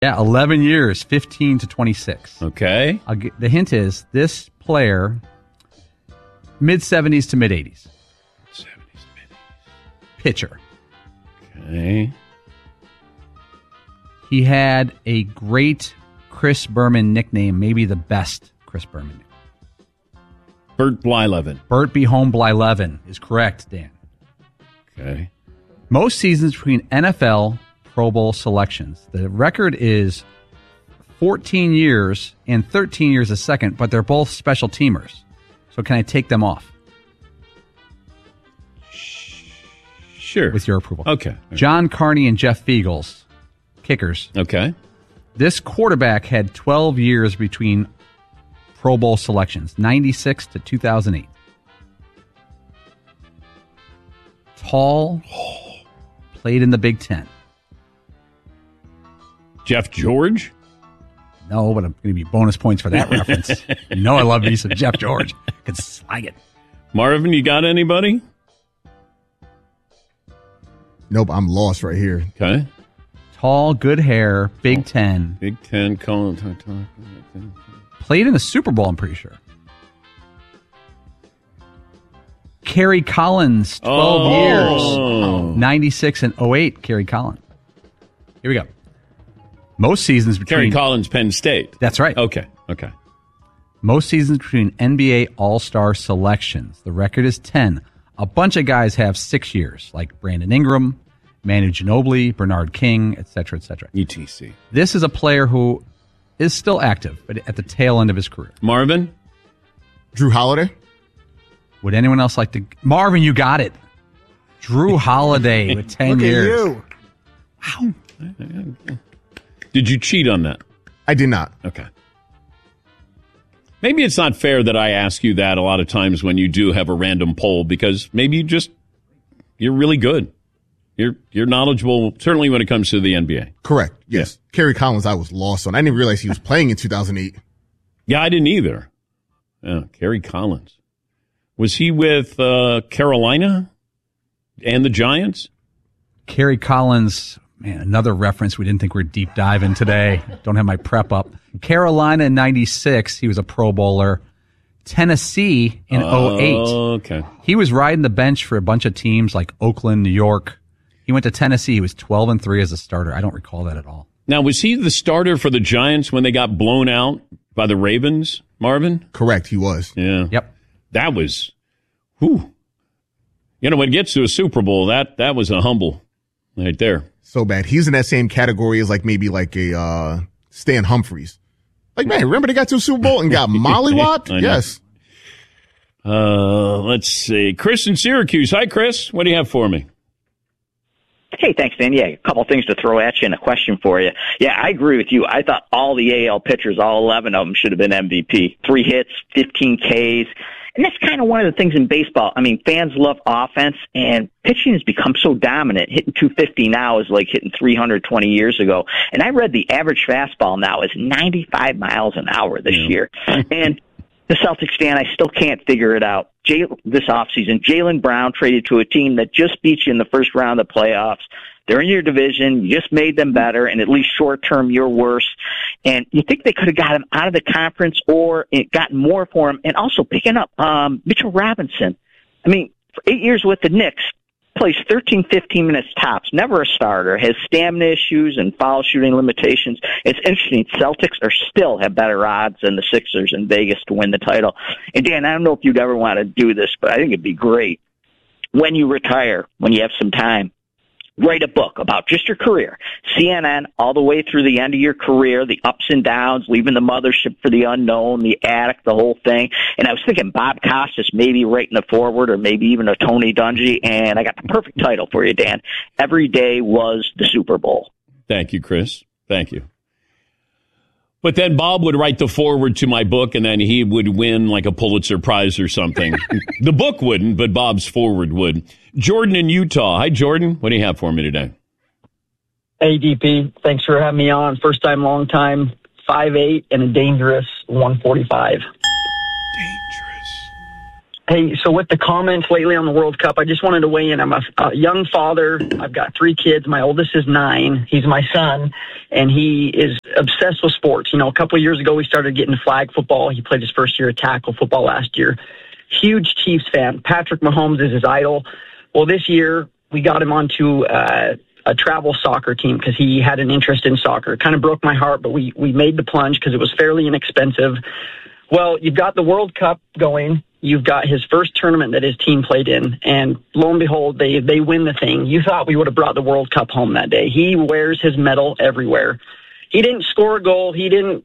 Yeah, 11 years, 15 to 26. Okay. The hint is this player, mid-70s to mid-80s. 70s, mid-80s. Pitcher. Okay. He had a great Chris Berman nickname, maybe the best Chris Berman nickname. Bert Blyleven. Bert B. Home Blyleven is correct, Dan. Okay. Most seasons between NFL Pro Bowl selections. The record is 14 years and 13 years a second, but they're both special teamers. So can I take them off? Sure. With your approval. Okay. John Carney and Jeff Fiegels, kickers. Okay. This quarterback had 12 years between Pro Bowl selections, 96 to 2008. Tall, played in the Big Ten. Jeff George? No, but I'm going to be bonus points for that reference. You know I love me some Jeff George. Could slag it. Marvin, you got anybody? Nope, I'm lost right here. Okay. Tall, good hair, Big Ten. Big Ten, Colin. Played in the Super Bowl, I'm pretty sure. Kerry Collins, 12 years. 96 and 08, Kerry Collins. Here we go. Most seasons between... Kerry Collins, Penn State. That's right. Okay. Most seasons between NBA All-Star selections. The record is 10. A bunch of guys have 6 years, like Brandon Ingram, Manu Ginobili, Bernard King, etc., etc. ETC. This is a player who is still active, but at the tail end of his career. Marvin? Drew Holiday? Would anyone else like to... Marvin, you got it. Drew Holiday with 10 years. Look at you. Wow. Did you cheat on that? I did not. Okay. Maybe it's not fair that I ask you that a lot of times when you do have a random poll, because maybe you're really good. You're knowledgeable, certainly when it comes to the NBA. Correct. Yes. Yeah. Kerry Collins, I was lost on. I didn't realize he was playing in 2008. Yeah, I didn't either. Yeah, Kerry Collins. Was he with Carolina and the Giants? Kerry Collins, man, another reference we didn't think we'd deep dive in today. Don't have my prep up. Carolina in 96, he was a Pro Bowler. Tennessee in 08. Okay. He was riding the bench for a bunch of teams like Oakland, New York. He went to Tennessee. He was 12-3 as a starter. I don't recall that at all. Now, was he the starter for the Giants when they got blown out by the Ravens, Marvin? Correct, he was. Yeah. Yep. That was, whew. You know, when it gets to a Super Bowl, that was a humble right there. So bad. He's in that same category as maybe a Stan Humphries. Man, remember they got to a Super Bowl and got mollywopped? Yes. Let's see. Chris in Syracuse. Hi, Chris. What do you have for me? Hey, thanks, Dan. Yeah, a couple things to throw at you and a question for you. Yeah, I agree with you. I thought all the AL pitchers, all 11 of them, should have been MVP. 3 hits, 15 Ks. And that's kind of one of the things in baseball. I mean, fans love offense, and pitching has become so dominant. Hitting 250 now is like hitting 320 years ago. And I read the average fastball now is 95 miles an hour this year. And the Celtics, Dan, I still can't figure it out. This offseason, Jaylen Brown traded to a team that just beat you in the first round of the playoffs. They're in your division. You just made them better, and at least short-term, you're worse. And you think they could have got him out of the conference or gotten more for him, and also picking up Mitchell Robinson. I mean, for 8 years with the Knicks, plays 13, 15 minutes tops, never a starter, has stamina issues and foul shooting limitations. It's interesting. Celtics still have better odds than the Sixers in Vegas to win the title. And, Dan, I don't know if you'd ever want to do this, but I think it'd be great when you retire, when you have some time, write a book about just your career, CNN, all the way through the end of your career, the ups and downs, leaving the mothership for the unknown, the attic, the whole thing. And I was thinking Bob Costas maybe writing the foreword, or maybe even a Tony Dungy, and I got the perfect title for you, Dan. Every Day Was the Super Bowl. Thank you, Chris. Thank you. But then Bob would write the foreword to my book, and then he would win like a Pulitzer Prize or something. The book wouldn't, but Bob's foreword would. Jordan in Utah. Hi, Jordan. What do you have for me today? Hey, DP. Thanks for having me on. First time, long time. 5'8" and a dangerous 145. Dangerous. Hey, so with the comments lately on the World Cup, I just wanted to weigh in. I'm a young father. I've got 3 kids. My oldest is 9. He's my son, and he is obsessed with sports. A couple of years ago, we started getting flag football. He played his first year of tackle football last year. Huge Chiefs fan. Patrick Mahomes is his idol. Well, this year, we got him onto a travel soccer team because he had an interest in soccer. It kind of broke my heart, but we made the plunge because it was fairly inexpensive. Well, you've got the World Cup going. You've got his first tournament that his team played in, and lo and behold, they win the thing. You thought we would have brought the World Cup home that day. He wears his medal everywhere. He didn't score a goal. He didn't,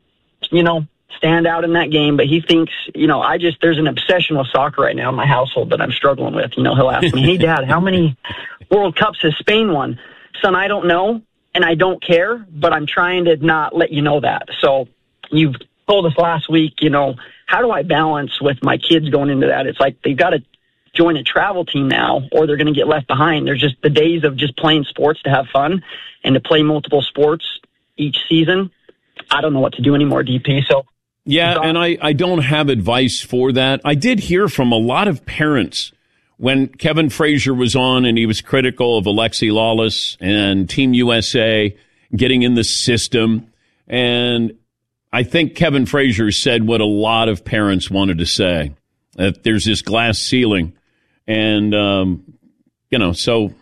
stand out in that game, but he thinks, there's an obsession with soccer right now in my household that I'm struggling with. He'll ask me, hey, Dad, how many World Cups has Spain won? Son, I don't know, and I don't care, but I'm trying to not let you know that. So you've told us last week, how do I balance with my kids going into that? It's like they've got to join a travel team now or they're going to get left behind. There's just the days of just playing sports to have fun and to play multiple sports each season. I don't know what to do anymore, DP. So yeah, and I don't have advice for that. I did hear from a lot of parents when Kevin Frazier was on and he was critical of Alexi Lawless and Team USA getting in the system. And I think Kevin Frazier said what a lot of parents wanted to say, that there's this glass ceiling. And, so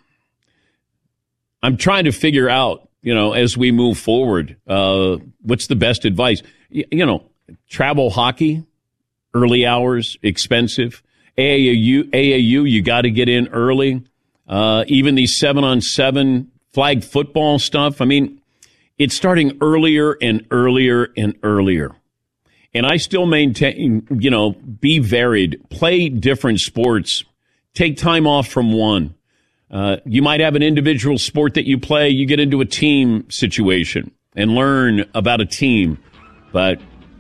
I'm trying to figure out, as we move forward, what's the best advice? Travel hockey, early hours, expensive. AAU, you got to get in early. Even these 7-on-7 flag football stuff. I mean, it's starting earlier and earlier and earlier. And I still maintain, be varied, play different sports, take time off from one. You might have an individual sport that you play, you get into a team situation and learn about a team. But,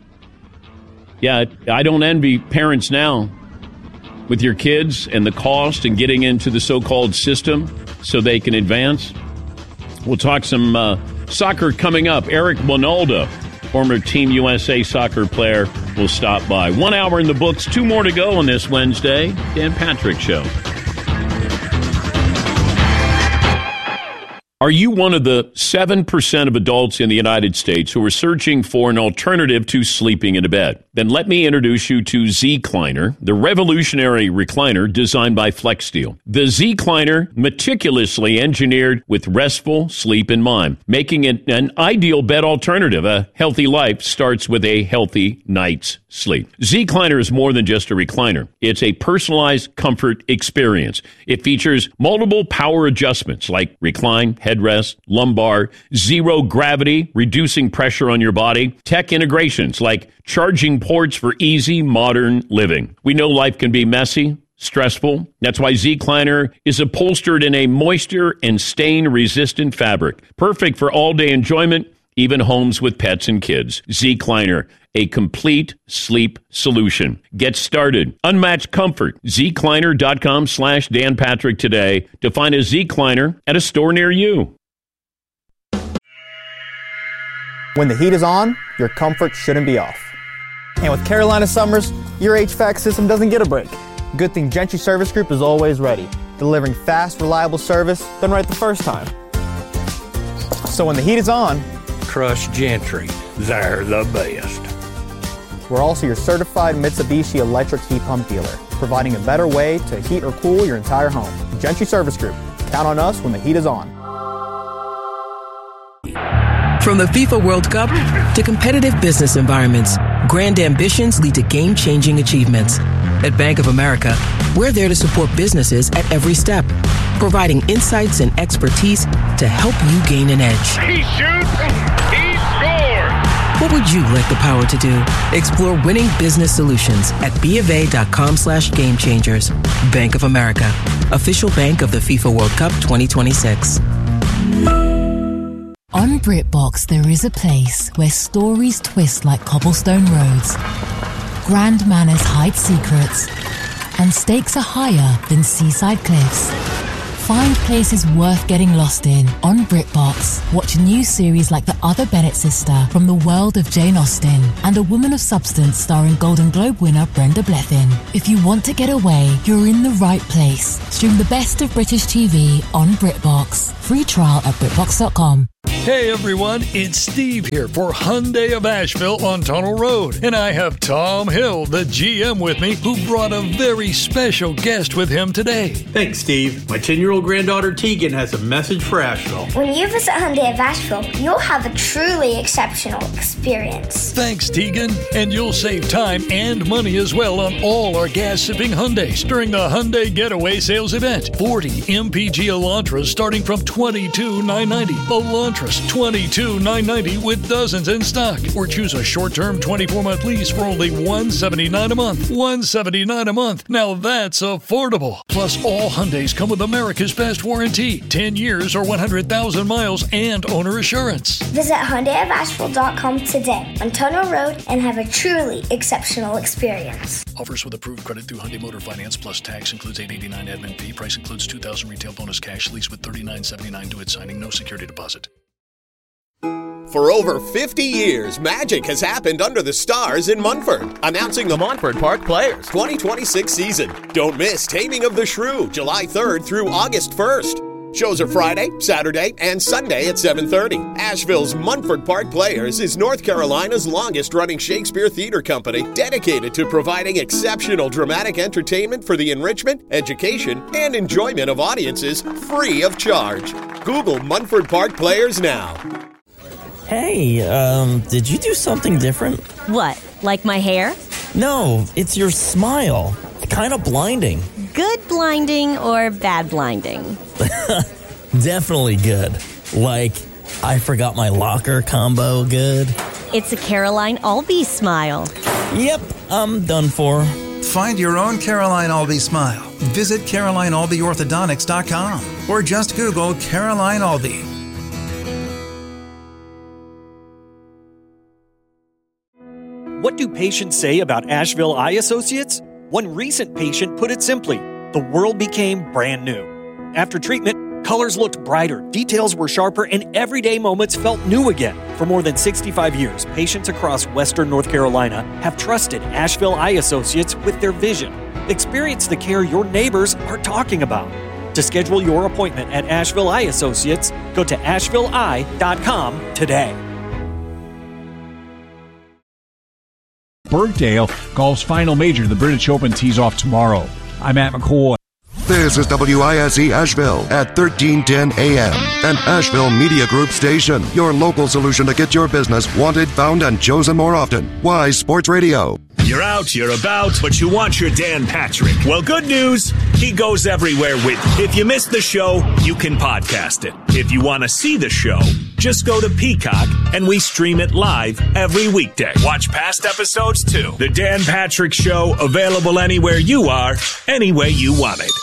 yeah, I don't envy parents now with your kids and the cost and getting into the so-called system so they can advance. We'll talk some soccer coming up. Eric Winalda, former Team USA soccer player, will stop by. 1 hour in the books, 2 more to go on this Wednesday. Dan Patrick Show. Are you one of the 7% of adults in the United States who are searching for an alternative to sleeping in a bed? Then let me introduce you to Zecliner, the revolutionary recliner designed by FlexSteel. The Zecliner, meticulously engineered with restful sleep in mind, making it an ideal bed alternative. A healthy life starts with a healthy night's sleep. Zecliner is more than just a recliner. It's a personalized comfort experience. It features multiple power adjustments like recline, headrest, lumbar, zero gravity, reducing pressure on your body, tech integrations like charging ports for easy modern living. We know life can be messy, stressful. That's why Zecliner is upholstered in a moisture and stain-resistant fabric, perfect for all-day enjoyment, even homes with pets and kids. Zecliner, a complete sleep solution. Get started. Unmatched comfort. Zecliner.com/Dan Patrick today to find a Zecliner at a store near you. When the heat is on, your comfort shouldn't be off. And with Carolina Summers, your HVAC system doesn't get a break. Good thing Gentry Service Group is always ready, delivering fast, reliable service done right the first time. So when the heat is on, trust Gentry. They're the best. We're also your certified Mitsubishi electric heat pump dealer, providing a better way to heat or cool your entire home. Gentry Service Group. Count on us when the heat is on. From the FIFA World Cup to competitive business environments, grand ambitions lead to game-changing achievements. At Bank of America, we're there to support businesses at every step, providing insights and expertise to help you gain an edge. He shoots, he scores! What would you like the power to do? Explore winning business solutions at BofA.com/gamechangers. Bank of America, official bank of the FIFA World Cup 2026. On BritBox, there is a place where stories twist like cobblestone roads, grand manners hide secrets, and stakes are higher than seaside cliffs. Find places worth getting lost in on BritBox. Watch new series like The Other Bennett Sister from the world of Jane Austen and A Woman of Substance starring Golden Globe winner Brenda Blethyn. If you want to get away, you're in the right place. Stream the best of British TV on BritBox. Free trial at BritBox.com. Hey everyone, it's Steve here for Hyundai of Asheville on Tunnel Road. And I have Tom Hill, the GM, with me, who brought a very special guest with him today. Thanks, Steve. My 10-year-old granddaughter Tegan has a message for Asheville. When you visit Hyundai of Asheville, you'll have a truly exceptional experience. Thanks, Tegan. And you'll save time and money as well on all our gas-sipping Hyundais during the Hyundai Getaway Sales Event. 40 MPG Elantras starting from $22,990. Elantras $22,990 with dozens in stock. Or choose a short-term 24-month lease for only $179 a month. $179 a month. Now that's affordable. Plus, all Hyundais come with America's Best Warranty. 10 years or 100,000 miles and owner assurance. Visit HyundaiofAsheville.com today on Tunnel Road and have a truly exceptional experience. Offers with approved credit through Hyundai Motor Finance plus tax includes $889 admin fee. Price includes $2,000 retail bonus cash. Lease with $39.79 due at signing. No security deposit. For over 50 years, magic has happened under the stars in Munford. Announcing the Montford Park Players 2026 season. Don't miss Taming of the Shrew, July 3rd through August 1st. Shows are Friday, Saturday, and Sunday at 7:30. Asheville's Munford Park Players is North Carolina's longest-running Shakespeare theater company, dedicated to providing exceptional dramatic entertainment for the enrichment, education, and enjoyment of audiences free of charge. Google Munford Park Players now. Hey, did you do something different? What, like my hair? No, it's your smile. Kind of blinding. Good blinding or bad blinding? Definitely good. Like, I forgot my locker combo good. It's a Caroline Albee smile. Yep, I'm done for. Find your own Caroline Albee smile. Visit CarolineAlbeeOrthodontics.com or just Google Caroline Albee. What do patients say about Asheville Eye Associates? One recent patient put it simply, the world became brand new. After treatment, colors looked brighter, details were sharper, and everyday moments felt new again. For more than 65 years, patients across Western North Carolina have trusted Asheville Eye Associates with their vision. Experience the care your neighbors are talking about. To schedule your appointment at Asheville Eye Associates, go to AshevilleEye.com today. Birkdale golf's final major, the British Open, tees off tomorrow. I'm Matt McCoy. This is WISE Asheville at 1310 AM, an Asheville Media Group station. Your local solution to get your business wanted, found, and chosen more often. Wise Sports Radio. You're out, you're about, but you want your Dan Patrick. Well, good news, he goes everywhere with you. If you missed the show, you can podcast it. If you want to see the show, just go to Peacock and we stream it live every weekday. Watch past episodes too. The Dan Patrick Show, available anywhere you are, any way you want it.